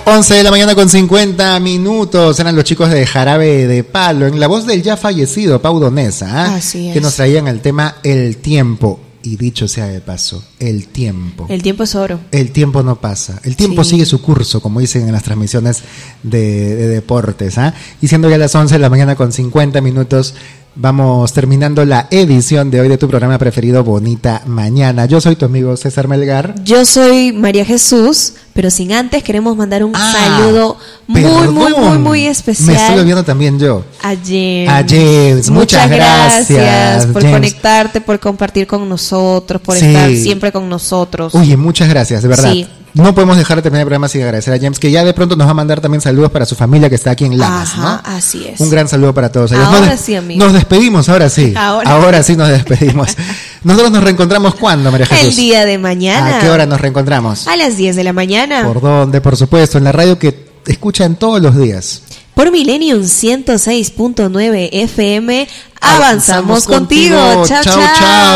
11 de la mañana con 50 minutos. Eran los chicos de Jarabe de Palo, en la voz del ya fallecido Pau Donesa, Así es. que nos traían el tema El Tiempo. Y dicho sea de paso, el tiempo. El tiempo es oro. El tiempo no pasa. El tiempo sigue su curso, como dicen en las transmisiones de deportes. Y siendo ya las 11 de la mañana con 50 minutos, vamos terminando la edición de hoy de tu programa preferido, Bonita Mañana. Yo soy tu amigo César Melgar. Yo soy María Jesús, pero sin antes queremos mandar un saludo muy especial. Me estoy olvidando también yo. A James. A James. Muchas gracias por James. Conectarte, por compartir con nosotros, por estar siempre con nosotros. Oye, muchas gracias, de verdad. Sí. No podemos dejar de terminar el programa sin agradecer a James, que ya de pronto nos va a mandar también saludos para su familia que está aquí en Lamas, ¿no? Así es. Un gran saludo para todos ellos. Ahora sí, amigo. Nos despedimos, ahora sí. Ahora sí nos despedimos. Nosotros nos reencontramos ¿cuándo, María Jesús? El día de mañana. ¿A qué hora nos reencontramos? A las 10 de la mañana. ¿Por dónde? Por supuesto, en la radio que escuchan todos los días. Por Millennium 106.9 FM. Avanzamos contigo. Chao, chao.